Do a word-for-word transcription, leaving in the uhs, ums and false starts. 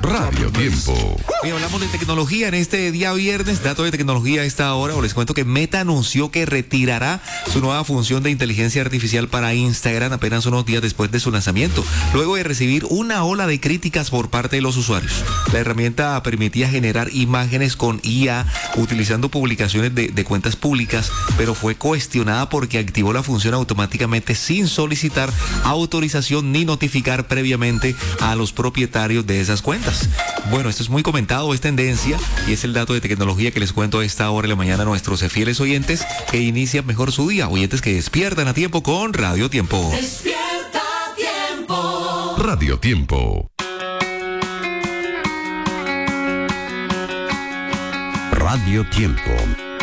Radio Tiempo. Hoy hablamos de tecnología en este día viernes, dato de tecnología a esta hora. Les cuento que Meta anunció que retirará su nueva función de inteligencia artificial para Instagram apenas unos días después de su lanzamiento, luego de recibir una ola de críticas por parte de los usuarios. La herramienta permitía generar imágenes con I A utilizando publicaciones de, de cuentas públicas, pero fue cuestionada porque activó la función automáticamente sin solicitar autorización ni notificar previamente a los propietarios de esas cuentas. Bueno, esto es muy comentado, es tendencia y es el dato de tecnología que les cuento a esta hora de la mañana a nuestros fieles oyentes que inician mejor su día, oyentes que despiertan a tiempo con Radio Tiempo. Despierta Tiempo. Radio Tiempo. Radio Tiempo.